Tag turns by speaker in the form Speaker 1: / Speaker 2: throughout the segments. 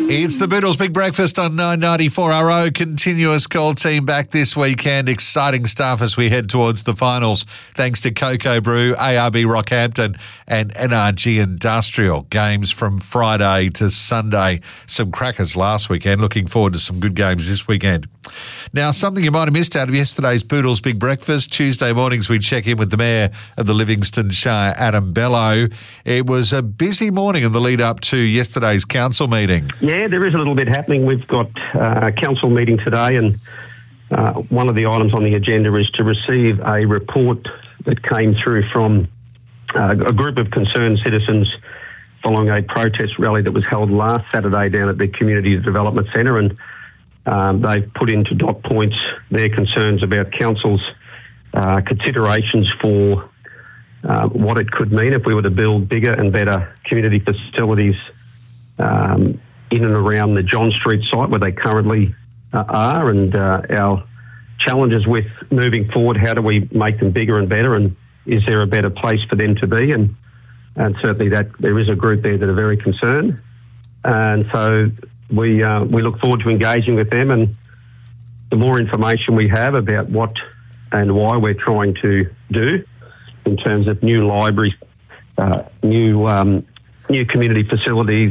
Speaker 1: It's the Boodles Big Breakfast on 994RO. Continuous call team back this weekend. Exciting stuff as we head towards the finals. Thanks to Cocoa Brew, ARB Rockhampton and NRG Industrial. Games from Friday to Sunday. Some crackers last weekend. Looking forward to some good games this weekend. Now, something you might have missed out of yesterday's Boodles Big Breakfast. Tuesday mornings we check in with the Mayor of the Livingston Shire, Adam Bello. It was a busy morning in the lead up to yesterday's council meeting.
Speaker 2: Yeah, there is a little bit happening. We've got a council meeting today, and one of the items on the agenda is to receive a report that came through from a group of concerned citizens following a protest rally that was held last Saturday down at the Community Development Centre, and they've put into dot points their concerns about council's considerations for what it could mean if we were to build bigger and better community facilities in and around the John Street site where they currently are, and our challenges with moving forward. How do we make them bigger and better, and is there a better place for them to be? And certainly that there is a group there that are very concerned, and so we look forward to engaging with them, and the more information we have about what and why we're trying to do in terms of new libraries, new community facilities,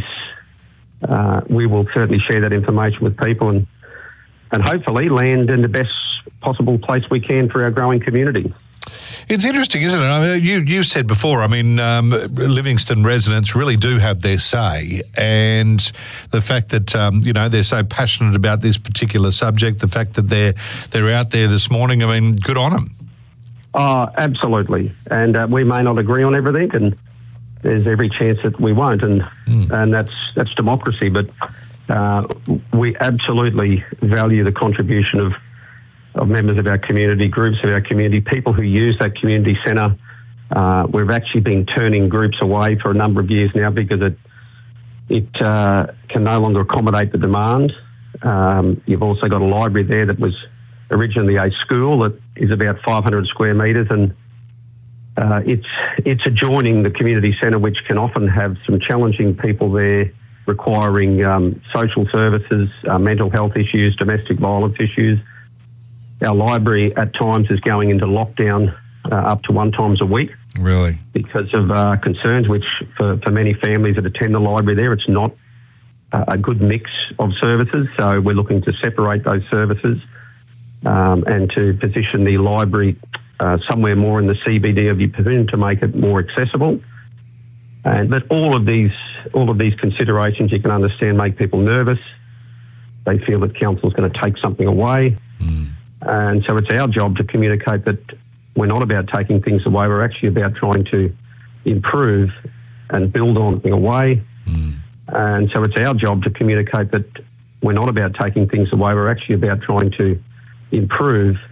Speaker 2: we will certainly share that information with people and hopefully land in the best possible place we can for our growing community.
Speaker 1: It's interesting, isn't it? I mean, you said before, I mean, Livingston residents really do have their say, and the fact that, they're so passionate about this particular subject, the fact that they're out there this morning, I mean, good on them.
Speaker 2: Oh, absolutely. And we may not agree on everything, and there's every chance that we won't, and that's democracy. But we absolutely value the contribution of members of our community, groups of our community, people who use that community centre. We've actually been turning groups away for a number of years now because it can no longer accommodate the demand. You've also got a library there that was originally a school that is about 500 square metres, and it's adjoining the community centre, which can often have some challenging people there requiring social services, mental health issues, domestic violence issues. Our library at times is going into lockdown up to 1 time a week.
Speaker 1: Really? Because
Speaker 2: of concerns, which for many families that attend the library there, it's not a good mix of services. So we're looking to separate those services and to position the library somewhere more in the CBD of your pavilion to make it more accessible. But all of these considerations, you can understand, make people nervous. They feel that council's going to take something away. And so it's our job to communicate that we're not about taking things away. We're actually about trying to improve and build on things away. And so it's our job to communicate that we're not about taking things away. We're actually about trying to improve